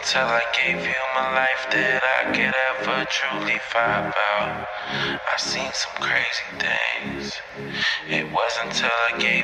till I gave you my life that I could ever truly vibe out. I seen some crazy things. It wasn't till I gave